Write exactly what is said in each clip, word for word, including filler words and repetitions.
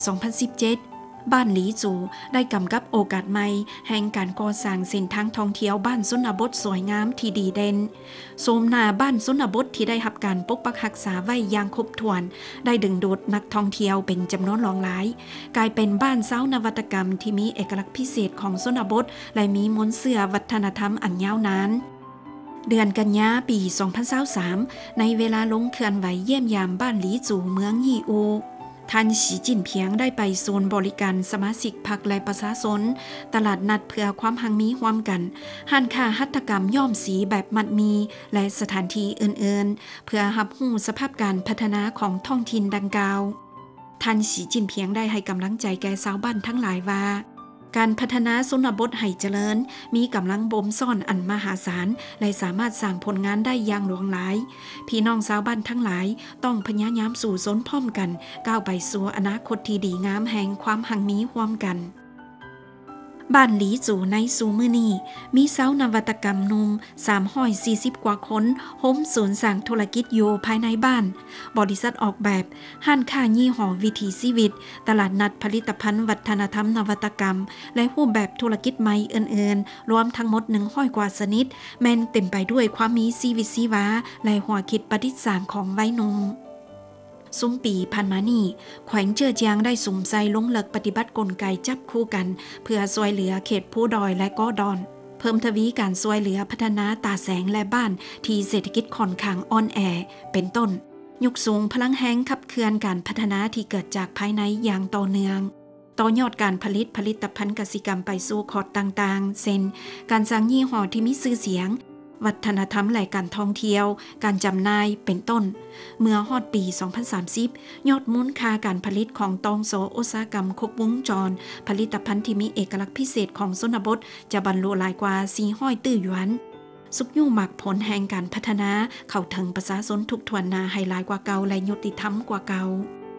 สองพันสิบเจ็ด บ้านหลีจูได้กำกับโอกาสใหม่แห่งการก่อสร้างเส้นทางท่องเที่ยวบ้านชนบทสวยงามที่ดีเด่นโสมหน้าบ้านชนบทที่ได้รับการปกปักรักษาไว้อย่างครบถ้วนได้ดึงดูดนักท่องเที่ยวเป็นจำนวนหลากหลายกลายเป็นบ้านเซ้านวัตกรรมที่มีเอกลักษณ์พิเศษของชนบทและมีมนต์เสื่อวัฒนธรรมอันยาวนานเดือนกันยาปี สองพันยี่สิบสาม ในเวลาลงเคลื่อนไหวเยี่ยมยามบ้านหลีจูเมืองยี่อูท่านสีจิ้นเพียงได้ไปศูนย์บริการสมาชิกพรรคและประชาชนตลาดนัดเพื่อความหังมีความกันห้านค้าหัตถกรรมย้อมสีแบบมัดมีและสถานที่อื่นๆเพื่อรับรู้สภาพการพัฒนาของท้องถิ่นดังกล่าวท่านสีจิ้นเพียงได้ให้กำลังใจแก่ชาวบ้านทั้งหลายว่าการพัฒนาชนบทให้เจริญมีกำลังบ่มซ่อนอันมหาศาลและสามารถสร้างผลงานได้อย่างหลวงหลายพี่น้องชาวบ้านทั้งหลายต้องพยายามสู่สนพร้อมกันก้าวไปสู่อนาคตที่ดีงามแห่งความหังมีร่วมกันบ้านหลีจูในซูมือนี้มีเซ้านวัตกรรมหนุ่มสามร้อยสี่สิบกว่าคนโฮมศูนย์สร้างธุรกิจอยู่ภายในบ้านบริษัทออกแบบห้านค้ายี่ห้อวิถีชีวิตตลาดนัดผลิตภัณฑ์วัฒนธรรมนวัตกรรมและรูปแบบธุรกิจใหม่อื่นๆรวมทั้งหมดหนึ่งร้อยกว่าชนิดแม้นเต็มไปด้วยความมีชีวิตชีวาและหัวคิดประดิษฐ์สร้างของวัยหนุ่มซุ้มปีพันมานี่แขวงเจือจางได้สุ่มใส่ลงเลิกปฏิบัติกลไกจับคู่กันเพื่อช่วยเหลือเขตผู้ดอยและก็ดอนเพิ่มทวีการช่วยเหลือพัฒนาตาแสงและบ้านที่เศรษฐกิจค่อนข้างอ่อนแอเป็นต้นยกสูงพลังแห้งขับเคลื่อนการพัฒนาที่เกิดจากภายในอย่างต่อเนื่องต่อยอดการผลิตผลิตภัณฑ์กสิกรรมไปสู่ขอดต่างๆเช่นการสร้างยี่ห้อที่มีชื่อเสียงวัฒนธรรมและการท่องเที่ยวการจำหน่ายเป็นต้นเมื่อฮอดปี สองพันสามสิบ ยอดมูลค่าการผลิตของตองโสอุตสาหกรรมครบวงจรผลิตภัณฑ์ที่มีเอกลักษณ์พิเศษของชนบทจะบรรลุหลายกว่าสี่ร้อยตื้อหยวนสุกยู่หมักผลแห่งการพัฒนาเข้าถึงประชาชนทุกทวนนาให้หลายกว่าเก่าและยุติธรรมกว่าเก่า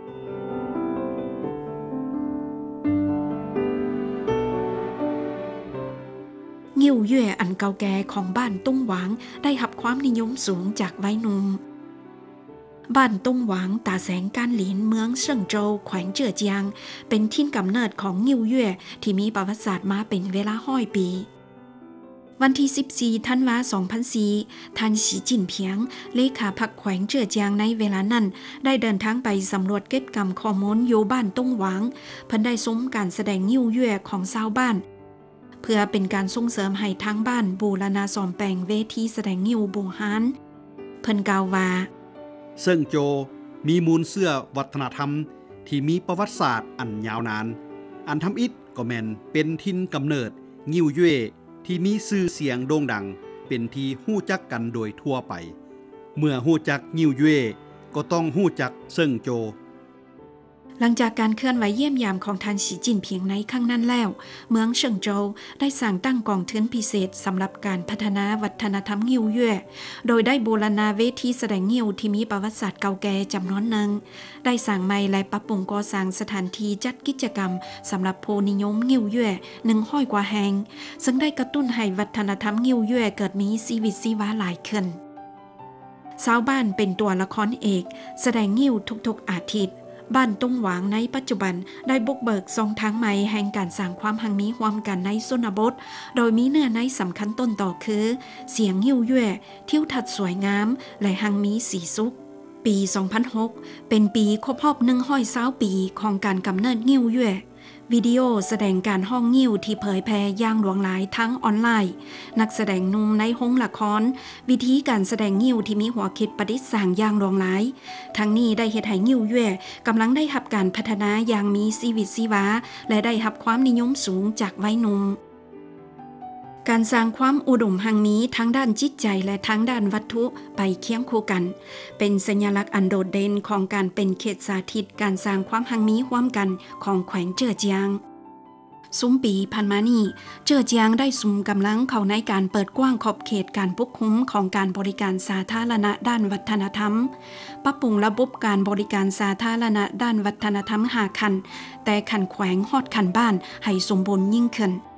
งิ้วเย่อันเก่าแก่ของบ้านตุ้งหวางได้รับความนิยมสูงจากวัยหนุ่มบ้านตุ้งหวางตาแสงการหลินเมืองเซิงโจวแขวงเจือจางเป็นถิ่นกำเนิดของงิ้วเย่ที่มีประวัติศาสตร์มาเป็นเวลาห้อยปีวันที่สิบสี่ธันวาคมสองพันสี่ท่านสีจิ้นเพียงเลขาพรรคแขวงเจือจางในเวลานั้นได้เดินทางไปสำรวจเก็บกำข้อมูลอยู่บ้านตุ้งหวางเพิ่นได้ซุ้มการแสดงงิ้วเย่ของชาวบ้านเพื่อเป็นการส่งเสริมให้ทางบ้านบูรณาซ่อมแปลงเวทีแสดงงิ้วบูฮานเพิ่นกล่าวว่าเซิงโจมีมูลเสื้อวัฒนธรรมที่มีประวัติศาสตร์อันยาวนานอันทำอิฐก็แม่นเป็นถิ่นกำเนิดงิ้วเย่ที่มีชื่อเสียงโด่งดังเป็นที่ฮู้จักกันโดยทั่วไปเมื่อฮู้จักงิ้วเย่ก็ต้องฮู้จักเซิงโจหลังจากการเคลื่อนไหวเยี่ยมยามของท่านสีจิ้นเพียงในครั้งนั้นแล้วเมืองเซิงโจวได้สร้างตั้งกองทุนพิเศษสำหรับการพัฒนาวัฒนธรรมงิ้วเย่โดยได้บูรณาเวทีแสดงงิ้วที่มีประวัติศาสตร์เก่าแก่จำนวนหนึ่งได้สร้างใหม่และปรับปรุงก่อสร้างสถานที่จัดกิจกรรมสำหรับผู้นิยมงิ้วเย่หนึ่งร้อยกว่าแห่งซึ่งได้กระตุ้นให้วัฒนธรรมงิ้วเย่เกิดมีชีวิตชีวาหลายขึ้นชาวบ้านเป็นตัวละครเอกแสดงงิ้วทุกๆอาทิตย์บ้านตุ้งหวางในปัจจุบันได้บุกเบิกทรงทางใหม่แห่งการสร้างความหังมีความกันในชนบทโดยมีเนื้อในสำคัญต้นต่อคือเสียงงิ้วเย่ทิวทัศน์สวยงามและหังมีสีสุขปี สองพันหก เป็นปีครบรอบหนึ่งร้อยยี่สิบปีของการกำเนิดงิ้วเย่วิดีโอแสดงการห้องงิ้วที่เผยแพร่อย่างหลวงหลายทั้งออนไลน์นักแสดงหนุ่มในโรงละครวิธีการแสดงงิ้วที่มีหัวคิดประดิษฐ์สร้างอย่างหลวงหลายทั้งนี้ได้เฮ็ดให้งิ้วเย่กำลังได้รับการพัฒนาอย่างมีชีวิตชีวาและได้รับความนิยมสูงจากวัยหนุ่มการสร้างความอุดมหังมีทั้งด้านจิตใจและทั้งด้านวัตถุไปเคียงคู่กันเป็นสัญลักษณ์อันโดดเด่นของการเป็นเขตสาธิตการสร้างความหังมีร่วมกันของแขวงเจือจางซุ้มปีพันมานี่เจือจางได้สุมกำลังเข้าในการเปิดกว้างขอบเขตการปกคลุมของการบริการสาธารณะด้านวัฒนธรรมปรับปรุงระบบการบริการสาธารณะด้านวัฒนธรรมห้าขั้นแต่ขั้นแขวงฮอดขั้นบ้านให้สมบูรณ์ยิ่งขึ้น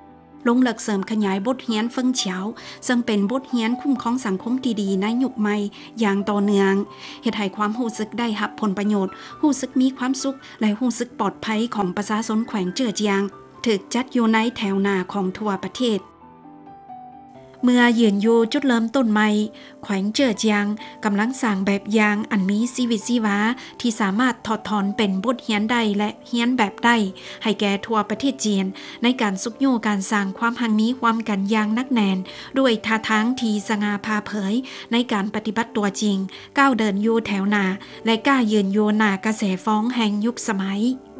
ลงหลักเสริมขยายบทเรียนเฟิงเฉาซึ่งเป็นบทเรียนคุ้มครองสังคมที่ดีในยุคใหม่อย่างต่อเนื่องเฮ็ดให้ความรู้สึกได้รับผลประโยชน์รู้สึกมีความสุขและรู้สึกปลอดภัยของประชาชนแขวงเจือเจียงถูกจัดอยู่ในแถวหน้าของทั่วประเทศเมื่อยืนอยู่จุดเริ่มต้นใหม่แขวงเจือเจียงกำลังสร้างแบบอย่างอันมีชีวิตชีวาที่สามารถถอดถอนเป็นบทเรียนได้และเรียนแบบได้ให้แก่ทั่วประเทศจีนในการสุกโยการสร้างความหังมีความกันอย่างนักแน่นด้วยท่าทางที่สง่าผ่าเผยในการปฏิบัติตัวจริงก้าวเดินอยู่แถวหน้าและกล้ายืนอยู่หน้ากระแสฟ้องแห่งยุคสมัย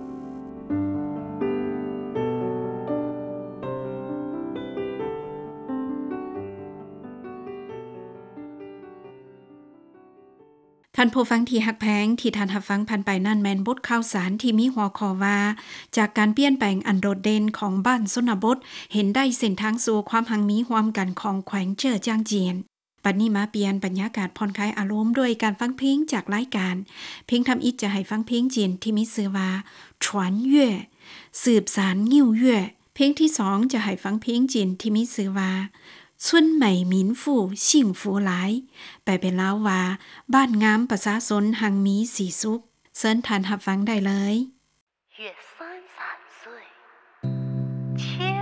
ท่านผู้ฟังที่ฮักแพงที่ท่านรับฟังผ่านไปนั่นแม่นบทข่าวสารที่มีหัวข้อว่าจากการเปลี่ยนแปลงอันโดดเด่นของบ้านชนบทเห็นได้เส้นทางสู่ความหังมีความกันของแขวงเจิ้อจางเจียนบัดนี้มาเปลี่ยนบรรยากาศผ่อนคลายอารมณ์ด้วยการฟังเพลงจากรายการเพลงทำอิฐจะให้ฟังเพลงจีนที่มีชื่อว่าฉวนเย่สืบสานงิ้วเย่เพลงที่สองจะให้ฟังเพลงจีนที่มีชื่อว่าชุนใหม่หมินฟู่ชิ่งฟูหลายแปลเป็นลาวว่าบ้านงามประชาชนหังมีสีสุขเชิญท่านรับฟังได้เลย月三三岁，千